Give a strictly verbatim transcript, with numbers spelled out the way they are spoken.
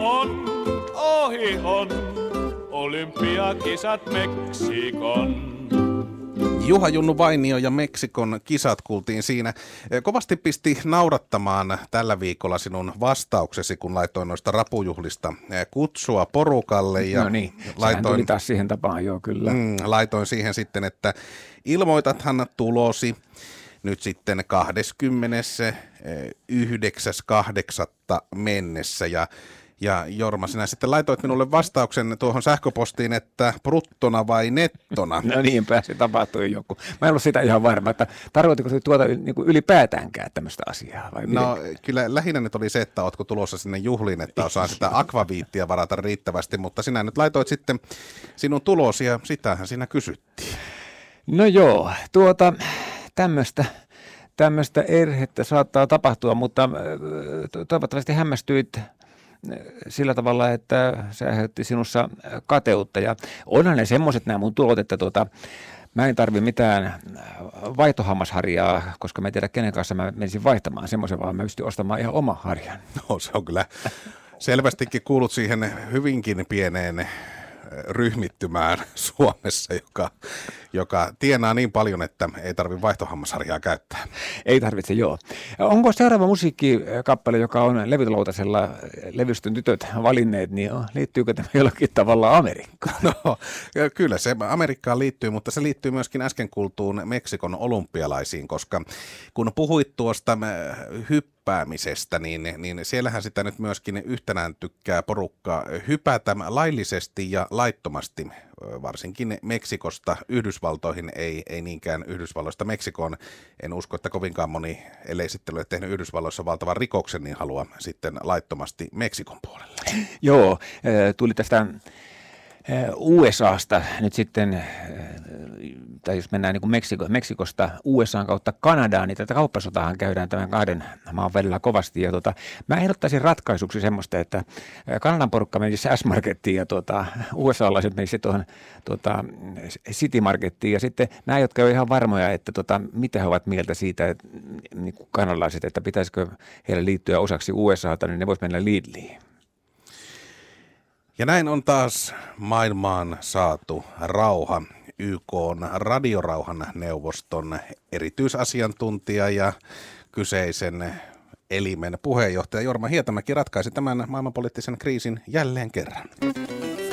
on, ohi on, olympiakisat Meksikon. Juha Junnu Vainio ja Meksikon kisat kuultiin siinä. Kovasti pisti naurattamaan tällä viikolla sinun vastauksesi, kun laitoin noista rapujuhlista kutsua porukalle. Ja no niin, laitoin, tuli taas siihen tapaan, joo kyllä. Mm, laitoin siihen sitten, että ilmoitathan tulosi nyt sitten kahdeskymmenesyhdeksäs kahdeksatta mennessä ja Ja Jorma, sinä sitten laitoit minulle vastauksen tuohon sähköpostiin, että bruttona vai nettona? No niinpä, se tapahtui joku. Mä en ollut sitä ihan varma, että tarkoitiko se tuota niin kuin ylipäätäänkään tämmöistä asiaa? Vai no miten? Kyllä lähinnä nyt oli se, että ootko tulossa sinne juhliin, että osaan sitä akvaviittiä varata riittävästi, mutta sinä nyt laitoit sitten sinun tulosi ja sitähän siinä kysyttiin. No joo, tuota tämmöistä. Tämmöistä erhettä saattaa tapahtua, mutta toivottavasti hämmästyit sillä tavalla, että se aiheutti sinussa kateutta. Ja onhan ne semmoiset nämä mun tulot, että tuota, mä en tarvi mitään vaihtohammasharjaa, koska mä en tiedä kenen kanssa mä menisin vaihtamaan semmoisen, vaan mä pystyn ostamaan ihan oma harjan. No se on kyllä selvästikin kuulut siihen hyvinkin pieneen ryhmittymään Suomessa, joka, joka tienaa niin paljon, että ei tarvitse vaihtohammasharjaa käyttää. Ei tarvitse, joo. Onko seuraava musiikkikappale, joka on levytulautasella levystön tytöt valinneet, niin liittyykö tämä jollakin tavalla Amerikkaan? No kyllä se Amerikkaan liittyy, mutta se liittyy myöskin äsken kuultuun Meksikon olympialaisiin, koska kun puhuit tuosta hyppäämisestä, niin, niin siellähän sitä nyt myöskin yhtenään tykkää porukka hypätä laillisesti ja laittomasti, varsinkin Meksikosta Yhdysvaltoihin, ei, ei niinkään Yhdysvalloista Meksikoon. En usko, että kovinkaan moni, ellei sitten ole tehnyt Yhdysvalloissa valtavan rikoksen, niin haluaa sitten laittomasti Meksikon puolelle. Joo, tuli tästä U S A:sta nyt sitten, tai jos mennään niin kuin Meksiko, Meksikosta U S A:n kautta Kanadaan, niin tätä kauppasotahan käydään tämän kahden maan välillä kovasti. Ja tuota, mä ehdottaisin ratkaisuksi semmoista, että Kanadan porukka menisi S-Markettiin ja tuota, U S A-laiset menisi tuohon tuota, City Markettiin. Ja sitten nämä, jotka ovat ihan varmoja, että tuota, mitä he ovat mieltä siitä, että, niin kuin kanadalaiset, että pitäisikö heille liittyä osaksi U S A:ta, niin ne vois mennä Lidliin. Ja näin on taas maailmaan saatu rauha. Y K:n radiorauhan neuvoston erityisasiantuntija ja kyseisen elimen puheenjohtaja Jorma Hietamäki ratkaisi tämän maailmanpoliittisen kriisin jälleen kerran.